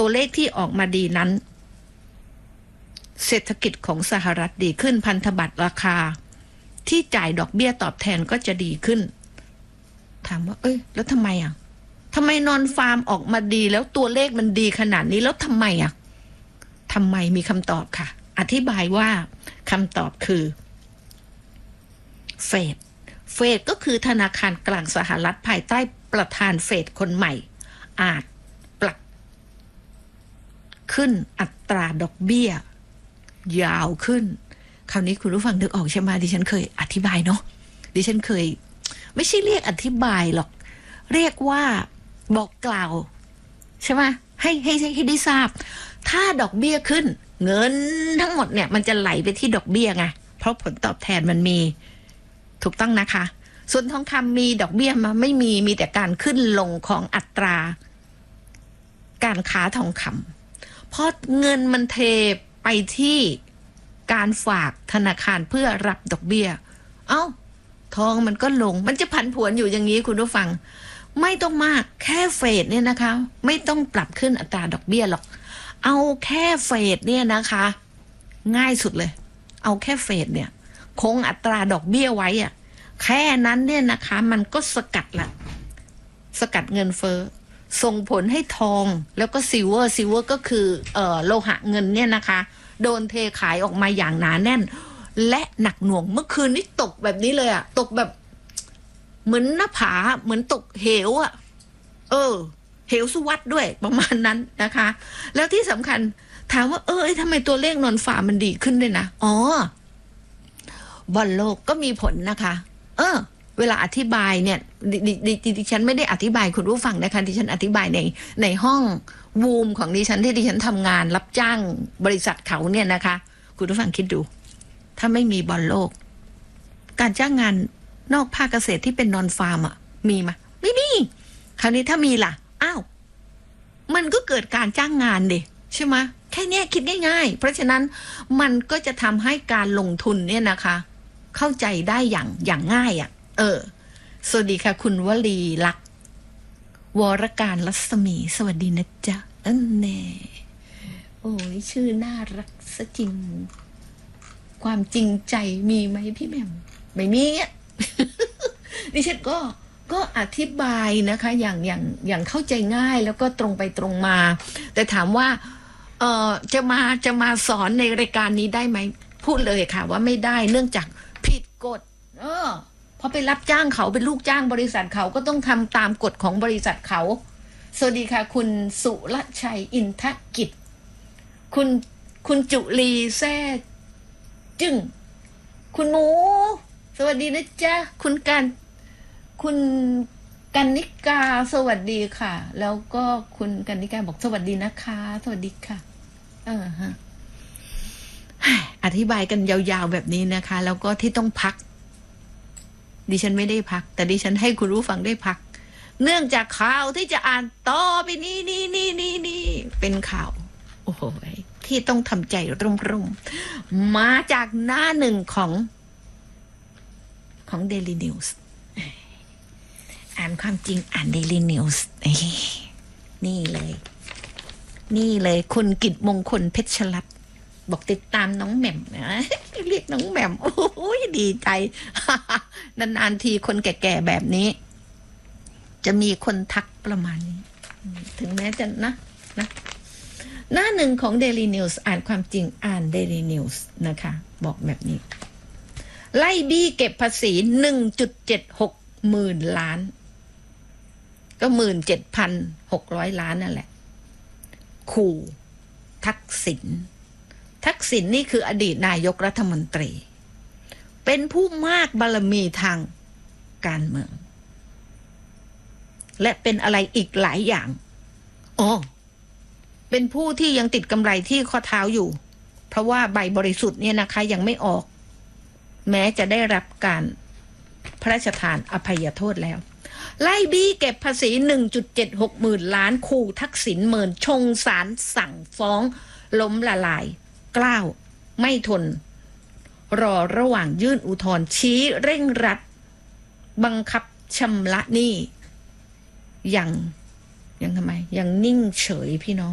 ตัวเลขที่ออกมาดีนั้นเศรษฐกิจของสหรัฐดีขึ้นพันธบัตรราคาที่จ่ายดอกเบี้ยตอบแทนก็จะดีขึ้นถามว่าแล้วทำไมทำไมนอนฟาร์มออกมาดีแล้วตัวเลขมันดีขนาดนี้แล้วทำไมทำไมมีคำตอบค่ะอธิบายว่าคำตอบคือเฟดก็คือธนาคารกลางสหรัฐภายใต้ประธานเฟดคนใหม่อาจปรับขึ้นอัตราดอกเบี้ยยาวขึ้นคราวนี้คุณผู้ฟังนึกออกใช่ไหมดิฉันเคยอธิบายเนาะดิฉันเคยไม่ใช่เรียกอธิบายหรอกเรียกว่าบอกกล่าวใช่ไหมให้ได้ทราบถ้าดอกเบี้ยขึ้นเงินทั้งหมดเนี่ยมันจะไหลไปที่ดอกเบี้ยไงเพราะผลตอบแทนมันมีถูกต้องนะคะส่วนทองคำมีดอกเบี้ยมาไม่มีแต่การขึ้นลงของอัตราการค้าทองคำเพราะเงินมันเทไปที่การฝากธนาคารเพื่อรับดอกเบี้ยทองมันก็ลงมันจะผันผวนอยู่อย่างนี้คุณผู้ฟังไม่ต้องมากแค่เฟดเนี่ยนะคะไม่ต้องปรับขึ้นอัตราดอกเบี้ยหรอกเอาแค่เฟดเนี่ยนะคะง่ายสุดเลยเอาแค่เฟดเนี่ยคงอัตราดอกเบี้ยไว้แค่นั้นเนี่ยนะคะมันก็สกัดเงินเฟ้อส่งผลให้ทองแล้วก็ซิลเวอร์ก็คือโลหะเงินเนี่ยนะคะโดนเทขายออกมาอย่างหนาแน่นและหนักหน่วงเมื่อคืนนี้ตกแบบนี้เลยตกแบบเหมือนหน้าผาเหมือนตกเหวเหวสุวัตด้วยประมาณนั้นนะคะแล้วที่สำคัญถามว่าทำไมตัวเลขนอนฝ่ามันดีขึ้นด้วยนะบอลโลกก็มีผลนะคะเวลาอธิบายเนี่ยดิฉันไม่ได้อธิบายคุณผู้ฟังนะคะดิฉันอธิบายในห้องวูมของดิฉันที่ดิฉันทำงานรับจ้างบริษัทเขาเนี่ยนะคะคุณผู้ฟังคิดดูถ้าไม่มีบอลโลกการจ้างงานนอกภาคเกษตรที่เป็นนอนฟาร์มมีไหมไม่มีคราวนี้ถ้ามีล่ะมันก็เกิดการจ้างงานดิใช่ไหมแค่นี้คิดง่ายๆเพราะฉะนั้นมันก็จะทำให้การลงทุนเนี่ยนะคะเข้าใจได้อย่างง่ายสวัสดีค่ะคุณวลีลักษณ์วรการรัศมีสวัสดีนะจ๊ะแน่โอ้ยชื่อน่ารักซะจริงความจริงใจมีไหมพี่แหม่มไม่มีดิฉันก็อธิบายนะคะอย่างเข้าใจง่ายแล้วก็ตรงไปตรงมาแต่ถามว่าจะมาสอนในรายการนี้ได้ไหมพูดเลยค่ะว่าไม่ได้เนื่องจากผิดกฎเพราะไปรับจ้างเขาเป็นลูกจ้างบริษัทเขาก็ต้องทำตามกฎของบริษัทเขาสวัสดีค่ะคุณสุรชัยอินทกิจคุณจุลีแซ่จึงคุณหนูสวัสดีนะจ๊ะคุณกันนิกาสวัสดีค่ะแล้วก็คุณกันนิกาบอกสวัสดีนะคะสวัสดีค่ะอธิบายกันยาวๆแบบนี้นะคะแล้วก็ที่ต้องพักดิฉันไม่ได้พักแต่ดิฉันให้คุณรู้ฟังได้พักเนื่องจากข่าวที่จะอ่านต่อไปนี้เป็นข่าวโอ้โหที่ต้องทำใจร่มๆมาจากหน้าหนึ่งของ Daily News อ่านความจริงอ่าน Daily News นี่เลยคุณกิตมงคลเพชรรัตน์บอกติดตามน้องแหม่มนะเรียกน้องแหม่มโอ้ยดีใจ นานๆทีคนแก่ๆแบบนี้จะมีคนทักประมาณนี้ถึงแม้จะนะหน้าหนึ่งของ Daily News อ่านความจริงอ่าน Daily News นะคะบอกแบบนี้ไล่บี้เก็บภาษี 1.76 หมื่นล้านก็ 17,600 ล้านนั่นแหละขู่ทักษิณนี่คืออดีตนายกรัฐมนตรีเป็นผู้มากบารมีทางการเมืองและเป็นอะไรอีกหลายอย่างเป็นผู้ที่ยังติดกำไรที่ข้อเท้าอยู่เพราะว่าใบบริสุทธิ์เนี่ยนะคะยังไม่ออกแม้จะได้รับการพระราชทานอภัยโทษแล้วไล่บี้เก็บภาษี 1.76 หมื่นล้านขู่ทักษิณเมินชงศาลสั่งฟ้องล้มละลายกล้าวไม่ทนรอระหว่างยื่นอุทธรณ์ชี้เร่งรัดบังคับชำระหนี้ยังทำไมยังนิ่งเฉยพี่น้อง